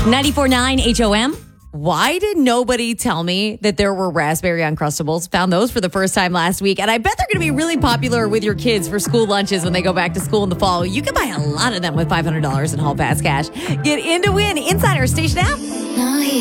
94.9 HOM. Why did nobody tell me that there were raspberry Uncrustables? Found those for the first time last week. And I bet they're going to be really popular with your kids for school lunches when they go back to school in the fall. You can buy a lot of them with $500 in Hall Pass cash. Get in to win inside our station app.